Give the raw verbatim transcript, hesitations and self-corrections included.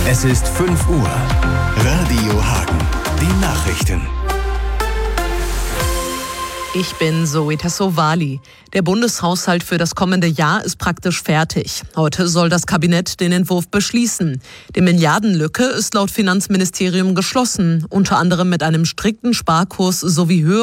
Es ist fünf Uhr. Radio Hagen. Die Nachrichten. Ich bin Zoe Tassovali. Der Bundeshaushalt für das kommende Jahr ist praktisch fertig. Heute soll das Kabinett den Entwurf beschließen. Die Milliardenlücke ist laut Finanzministerium geschlossen, unter anderem mit einem strikten Sparkurs sowie höheren